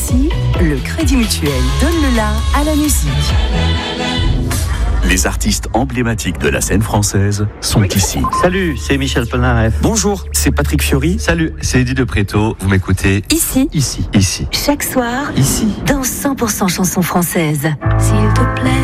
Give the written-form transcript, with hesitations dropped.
Nancy, le Crédit Mutuel donne le la à la musique. Les artistes emblématiques de la scène française sont ici. Salut, c'est Michel Polnareff. Bonjour, c'est Patrick Fiori. Salut, c'est Eddie de Préto. Vous m'écoutez Ici, ici. chaque soir, Ici. dans 100% chansons françaises. S'il te plaît.